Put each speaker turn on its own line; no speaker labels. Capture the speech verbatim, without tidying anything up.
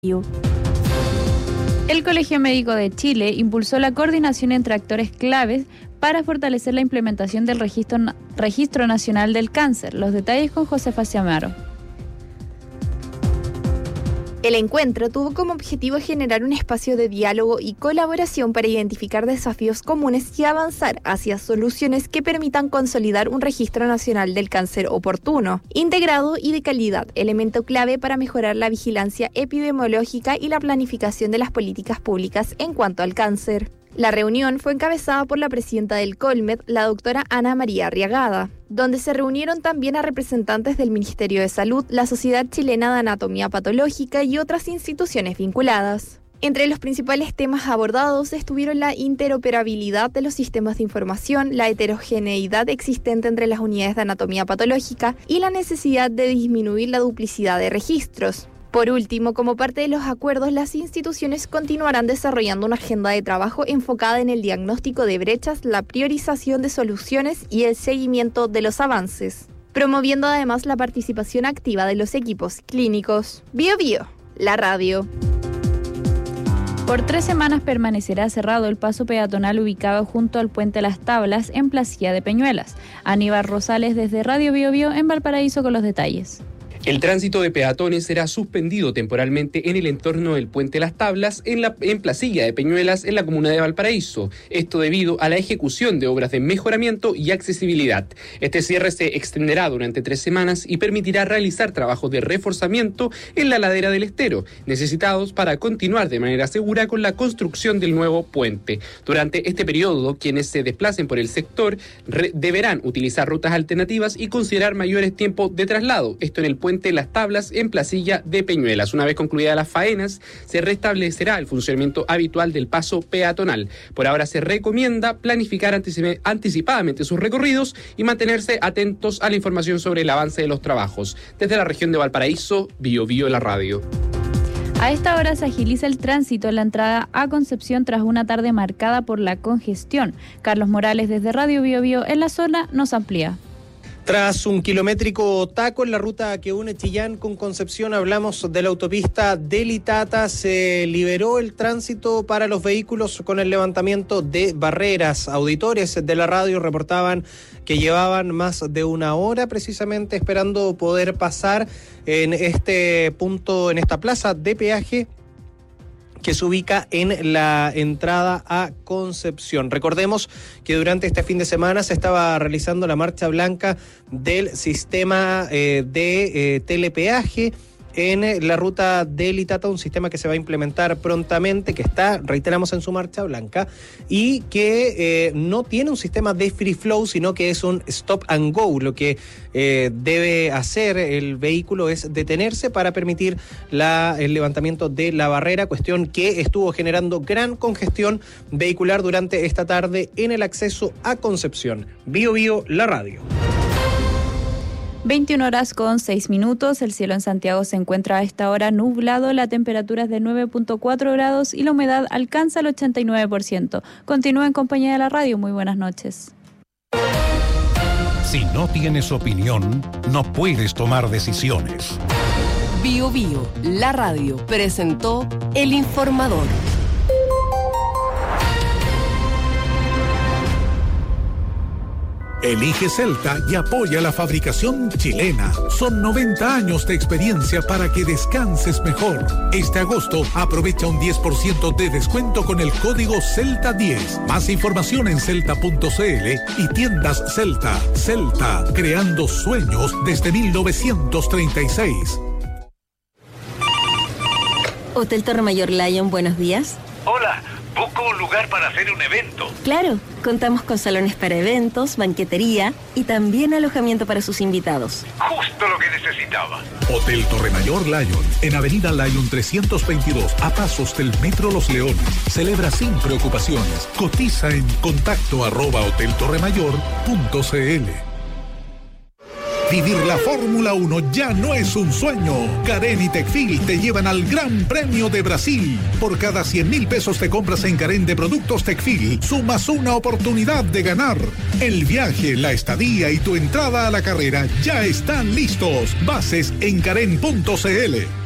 El Colegio Médico de Chile impulsó la coordinación entre actores claves para fortalecer la implementación del Registro, Registro Nacional del Cáncer. Los detalles con Josefa Ciamaro.
El encuentro tuvo como objetivo generar un espacio de diálogo y colaboración para identificar desafíos comunes y avanzar hacia soluciones que permitan consolidar un registro nacional del cáncer oportuno, integrado y de calidad, elemento clave para mejorar la vigilancia epidemiológica y la planificación de las políticas públicas en cuanto al cáncer. La reunión fue encabezada por la presidenta del Colmed, la doctora Ana María Arriagada, donde se reunieron también a representantes del Ministerio de Salud, la Sociedad Chilena de Anatomía Patológica y otras instituciones vinculadas. Entre los principales temas abordados estuvieron la interoperabilidad de los sistemas de información, la heterogeneidad existente entre las unidades de anatomía patológica y la necesidad de disminuir la duplicidad de registros. Por último, como parte de los acuerdos, las instituciones continuarán desarrollando una agenda de trabajo enfocada en el diagnóstico de brechas, la priorización de soluciones y el seguimiento de los avances, promoviendo además la participación activa de los equipos clínicos. Bio Bio, la radio.
Por tres semanas permanecerá cerrado el paso peatonal ubicado junto al Puente Las Tablas en Placilla de Peñuelas. Aníbal Rosales desde Radio Bio Bio en Valparaíso con los detalles.
El tránsito de peatones será suspendido temporalmente en el entorno del Puente Las Tablas, en la en Placilla de Peñuelas, en la comuna de Valparaíso. Esto debido a la ejecución de obras de mejoramiento y accesibilidad. Este cierre se extenderá durante tres semanas y permitirá realizar trabajos de reforzamiento en la ladera del estero, necesitados para continuar de manera segura con la construcción del nuevo puente. Durante este periodo, quienes se desplacen por el sector re- deberán utilizar rutas alternativas y considerar mayores tiempos de traslado. Esto en el puente Las Tablas en Placilla de Peñuelas. Una vez concluidas las faenas, se restablecerá el funcionamiento habitual del paso peatonal. Por ahora se recomienda planificar anticip- anticipadamente sus recorridos y mantenerse atentos a la información sobre el avance de los trabajos. Desde la región de Valparaíso, Bio Bio la radio.
A esta hora se agiliza el tránsito en la entrada a Concepción tras una tarde marcada por la congestión. Carlos Morales desde Radio Bio Bio en la zona nos amplía.
Tras un kilométrico taco en la ruta que une Chillán con Concepción, hablamos de la autopista del Itata, se liberó el tránsito para los vehículos con el levantamiento de barreras. Auditores de la radio reportaban que llevaban más de una hora precisamente esperando poder pasar en este punto, en esta plaza de peaje que se ubica en la entrada a Concepción. Recordemos que durante este fin de semana se estaba realizando la marcha blanca del sistema eh, de eh, telepeaje en la ruta del Itata, un sistema que se va a implementar prontamente, que está, reiteramos, en su marcha blanca, y que eh, no tiene un sistema de free flow, sino que es un stop and go. Lo que eh, debe hacer el vehículo es detenerse para permitir la, el levantamiento de la barrera, cuestión que estuvo generando gran congestión vehicular durante esta tarde en el acceso a Concepción. Bio Bio, la radio.
veintiuna horas con seis minutos, el cielo en Santiago se encuentra a esta hora nublado, la temperatura es de nueve punto cuatro grados y la humedad alcanza el ochenta y nueve por ciento. Continúa en compañía de la radio, muy buenas noches.
Si no tienes opinión, no puedes tomar decisiones.
Bio Bio, la radio, presentó El Informador.
Elige Celta y apoya la fabricación chilena. Son noventa años de experiencia para que descanses mejor. Este agosto aprovecha un diez por ciento de descuento con el código Celta diez. Más información en celta punto cl y tiendas Celta. Celta, creando sueños desde mil novecientos treinta y seis.
Hotel Torre Mayor Lion, buenos días.
Hola, busco un lugar para hacer un evento.
Claro, contamos con salones para eventos, banquetería y también alojamiento para sus invitados.
Justo lo que necesitaba.
Hotel Torre Mayor Lion, en Avenida Lion trescientos veintidós, a pasos del Metro Los Leones. Celebra sin preocupaciones. Cotiza en contacto arroba hoteltorremayor punto cl. Vivir la Fórmula uno ya no es un sueño. Carén y Tecfil te llevan al Gran Premio de Brasil. Por cada cien mil pesos de compras en Carén de productos Tecfil, sumas una oportunidad de ganar. El viaje, la estadía y tu entrada a la carrera ya están listos. Bases en carén punto cl.